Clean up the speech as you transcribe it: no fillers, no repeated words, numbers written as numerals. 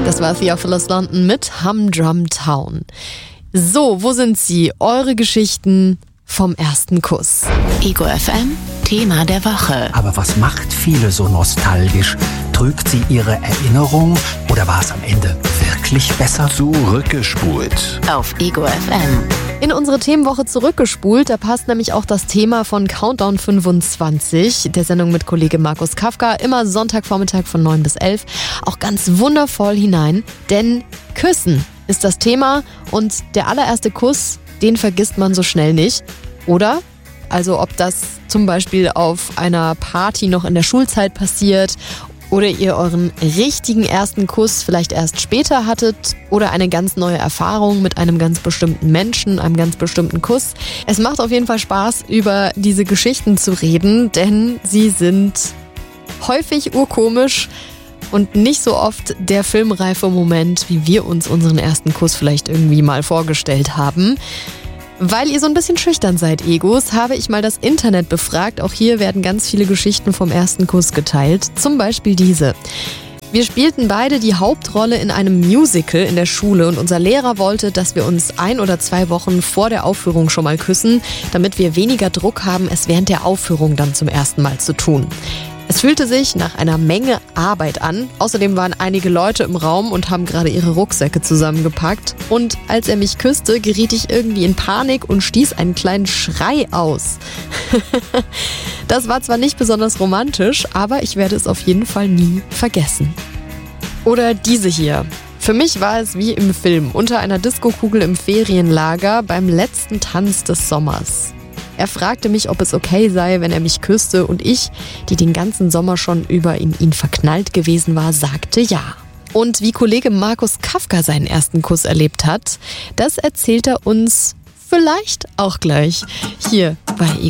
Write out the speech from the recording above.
Das war Theophilus London mit Humdrum Town. So, wo sind sie? Eure Geschichten vom ersten Kuss. Ego FM, Thema der Woche. Aber was macht viele so nostalgisch? Trügt sie ihre Erinnerung oder war es am Ende wirklich besser? Zurückgespult. Auf Ego FM. In unsere Themenwoche zurückgespult, da passt nämlich auch das Thema von Countdown 25, der Sendung mit Kollege Markus Kafka, immer Sonntagvormittag von 9 bis 11, auch ganz wundervoll hinein, denn Küssen ist das Thema und der allererste Kuss, den vergisst man so schnell nicht, oder? Also ob das zum Beispiel auf einer Party noch in der Schulzeit passiert oder ihr euren richtigen ersten Kuss vielleicht erst später hattet oder eine ganz neue Erfahrung mit einem ganz bestimmten Menschen, einem ganz bestimmten Kuss. Es macht auf jeden Fall Spaß, über diese Geschichten zu reden, denn sie sind häufig urkomisch und nicht so oft der filmreife Moment, wie wir uns unseren ersten Kuss vielleicht irgendwie mal vorgestellt haben. Weil ihr so ein bisschen schüchtern seid, Egos, habe ich mal das Internet befragt. Auch hier werden ganz viele Geschichten vom ersten Kuss geteilt. Zum Beispiel diese. Wir spielten beide die Hauptrolle in einem Musical in der Schule und unser Lehrer wollte, dass wir uns 1 oder 2 Wochen vor der Aufführung schon mal küssen, damit wir weniger Druck haben, es während der Aufführung dann zum ersten Mal zu tun. Es fühlte sich nach einer Menge Arbeit an. Außerdem waren einige Leute im Raum und haben gerade ihre Rucksäcke zusammengepackt. Und als er mich küsste, geriet ich irgendwie in Panik und stieß einen kleinen Schrei aus. Das war zwar nicht besonders romantisch, aber ich werde es auf jeden Fall nie vergessen. Oder diese hier. Für mich war es wie im Film, unter einer Diskokugel im Ferienlager beim letzten Tanz des Sommers. Er fragte mich, ob es okay sei, wenn er mich küsste und ich, die den ganzen Sommer schon über in ihn verknallt gewesen war, sagte ja. Und wie Kollege Markus Kafka seinen ersten Kuss erlebt hat, das erzählt er uns vielleicht auch gleich hier bei